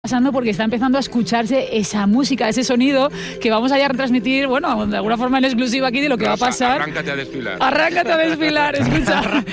Pasando porque está empezando a escucharse esa música, ese sonido que vamos a retransmitir, bueno, de alguna forma en exclusiva aquí de lo que va a pasar. Arráncate a desfilar. Arráncate a desfilar, escucha.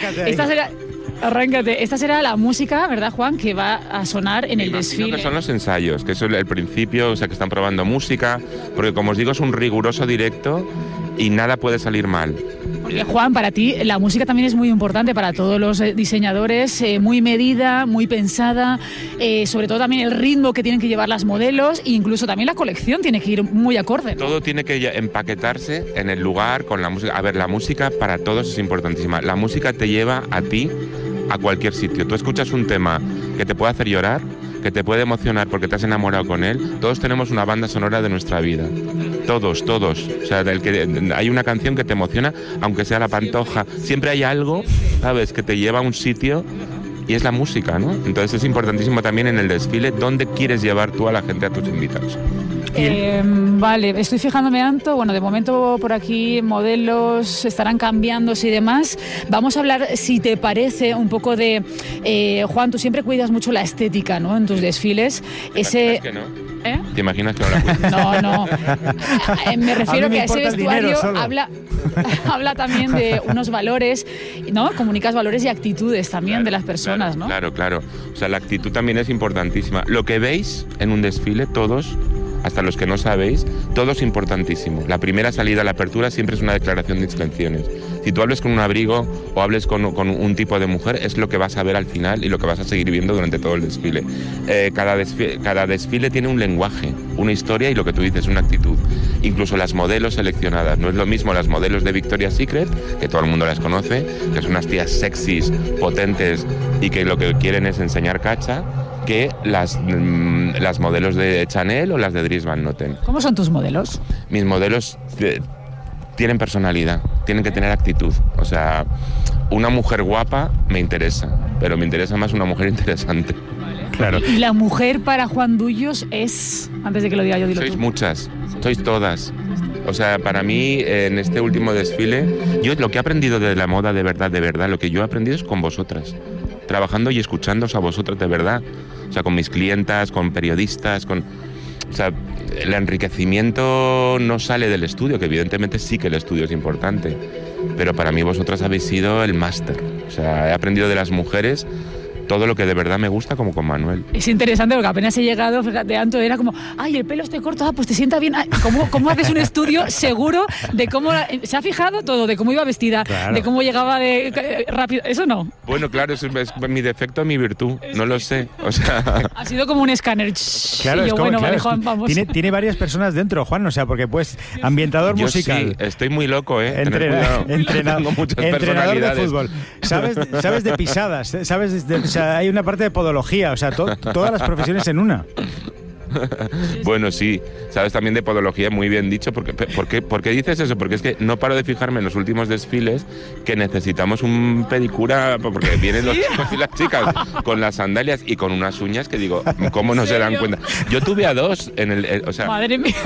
Esta será la música, ¿verdad, Juan? Que va a sonar en el desfile. Que son los ensayos, que eso es el principio, o sea, que están probando música, porque como os digo es un riguroso directo y nada puede salir mal. Porque, Juan, para ti la música también es muy importante para todos los diseñadores, muy medida, muy pensada, sobre todo también el ritmo que tienen que llevar las modelos e incluso también la colección tiene que ir muy acorde, ¿no? Todo tiene que empaquetarse en el lugar con la música. A ver, la música para todos es importantísima. La música te lleva a ti a cualquier sitio. Tú escuchas un tema que te puede hacer llorar, que te puede emocionar porque te has enamorado con él. Todos tenemos una banda sonora de nuestra vida. Todos. O sea, hay una canción que te emociona, aunque sea La Pantoja. Siempre hay algo, ¿sabes?, que te lleva a un sitio y es la música, ¿no? Entonces es importantísimo también en el desfile dónde quieres llevar tú a la gente, a tus invitados. Vale, estoy fijándome, Anto. Bueno, de momento por aquí modelos estarán cambiándose y demás. Vamos a hablar, si te parece, un poco de... Juan, tú siempre cuidas mucho la estética, ¿no?, en tus desfiles. ¿Te imaginas que no la cuidas? No. Me refiero que a ese vestuario habla también de unos valores, ¿no? Comunicas valores y actitudes también de las personas, ¿no? Claro. O sea, la actitud también es importantísima. Lo que veis en un desfile, todos, hasta los que no sabéis, todo es importantísimo. La primera salida, la apertura, siempre es una declaración de intenciones. Si tú hables con un abrigo o hables con un tipo de mujer, es lo que vas a ver al final y lo que vas a seguir viendo durante todo el desfile. Cada desfile tiene un lenguaje, una historia y lo que tú dices, una actitud. Incluso las modelos seleccionadas. No es lo mismo las modelos de Victoria's Secret, que todo el mundo las conoce, que son unas tías sexys, potentes y que lo que quieren es enseñar cacha, que las modelos de Chanel o las de Dries Van Noten. ¿Cómo son tus modelos? Mis modelos tienen personalidad, tienen que tener actitud. O sea, una mujer guapa me interesa, pero me interesa más una mujer interesante. Claro. ¿Y la mujer para Juan Dullos es...? Antes de que lo diga yo, dilo Sois tú. Muchas, sois todas. O sea, para mí, en este último desfile, yo lo que he aprendido de la moda de verdad, lo que yo he aprendido es con vosotras. Trabajando y escuchándoos a vosotras de verdad. O sea, con mis clientas, con periodistas, o sea, el enriquecimiento no sale del estudio, que evidentemente sí que el estudio es importante, pero para mí vosotras habéis sido el máster. O sea, he aprendido de las mujeres todo lo que de verdad me gusta, como con Manuel. Es interesante porque apenas he llegado, fíjate, Anto, era como, ay, el pelo este corto, pues te sienta bien. ¿Cómo haces un estudio seguro de cómo... Se ha fijado todo, de cómo iba vestida, claro, de cómo llegaba rápido, eso no. Bueno, claro, es mi defecto, mi virtud, no lo sé, o sea... Ha sido como un escáner. Claro, y yo, bueno, claro, vale, Juan, vamos. Tiene varias personas dentro, Juan, o sea, porque pues ambientador yo musical. Sí, estoy muy loco, Entrenador de fútbol. ¿Sabes de pisadas? ¿Sabes o sea, hay una parte de podología, o sea, todas las profesiones en una. Bueno, sí, sabes también de podología, muy bien dicho. ¿Por qué dices eso? Porque es que no paro de fijarme en los últimos desfiles que necesitamos un pedicura, porque vienen los chicos y las chicas con las sandalias y con unas uñas que digo, ¿cómo no se dan cuenta? Yo tuve a dos en o sea, madre mía.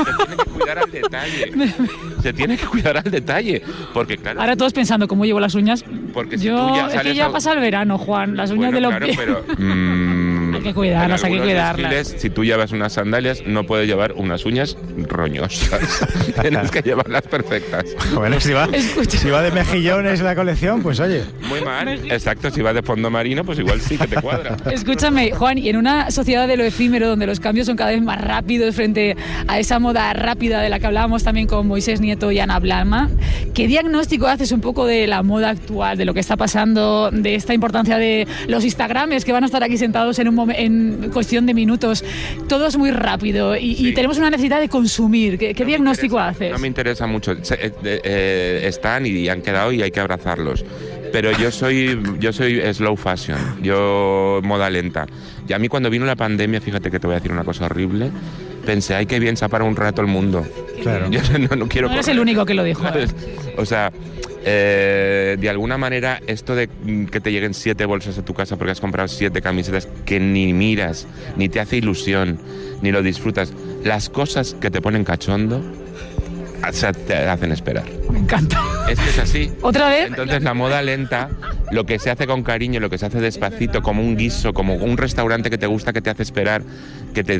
Se tiene que cuidar al detalle, porque claro... Ahora todos pensando, ¿cómo llevo las uñas? Porque si tú ya sales... Es que ya pasa el verano, Juan, las uñas de los pies... Pero, hay que cuidarlas, hay que cuidarlas. Desfiles, si tú llevas unas sandalias, no puedes llevar unas uñas roñosas. Tienes que llevarlas perfectas. Bueno, si va de mejillones la colección, pues oye. Muy mal. Exacto, si va de fondo marino, pues igual sí que te cuadra. Escúchame, Juan, y en una sociedad de lo efímero, donde los cambios son cada vez más rápidos frente a esa moda rápida de la que hablábamos también con Moisés Nieto y Ana Blama, ¿qué diagnóstico haces un poco de la moda actual, de lo que está pasando, de esta importancia de los Instagrames que van a estar aquí sentados en cuestión de minutos? Todo es muy rápido y tenemos una necesidad de consumir. ¿Qué diagnóstico haces? No me interesa mucho. Están y han quedado y hay que abrazarlos. Pero yo soy slow fashion, yo moda lenta. Y a mí cuando vino la pandemia, fíjate que te voy a decir una cosa horrible, pensé, ay, qué bien se ha parado un rato el mundo. Claro. Yo no quiero... No eres el único que lo dijo. O sea... de alguna manera esto de que te lleguen 7 bolsas a tu casa porque has comprado 7 camisetas que ni miras, ni te hace ilusión, ni lo disfrutas, las cosas que te ponen cachondo, o sea, te hacen esperar. Me encanta. Es que es así. ¿Otra vez? Entonces la moda lenta lo que se hace con cariño, lo que se hace despacito, como un guiso, como un restaurante que te gusta, que te hace esperar, que te